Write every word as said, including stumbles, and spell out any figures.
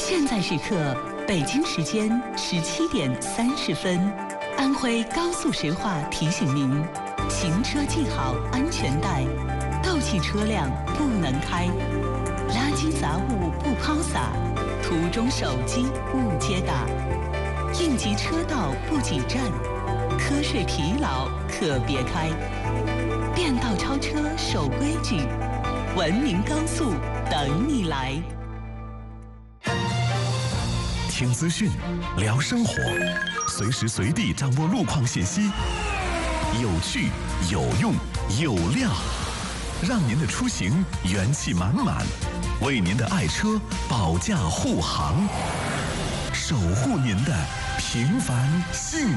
现在时刻，北京时间十七点三十分，安徽高速石化提醒您：行车系好安全带，倒汽车辆不能开，垃圾杂物不抛洒，途中手机勿接打，应急车道不挤站，瞌睡疲劳可别开。变道超车守规矩，文明高速等你来。 听资讯，聊生活，随时随地掌握路况信息，有趣、有用、有料，让您的出行元气满满，为您的爱车保驾护航，守护您的平凡幸